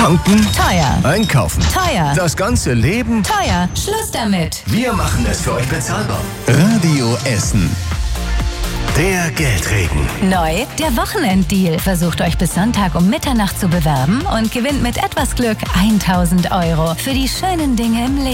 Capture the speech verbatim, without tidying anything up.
Tanken? Teuer. Einkaufen? Teuer. Das ganze Leben? Teuer. Schluss damit. Wir machen es für euch bezahlbar. Radio Essen. Der Geldregen. Neu, der Wochenenddeal. Versucht euch bis Sonntag um Mitternacht zu bewerben und gewinnt mit etwas Glück tausend Euro für die schönen Dinge im Leben.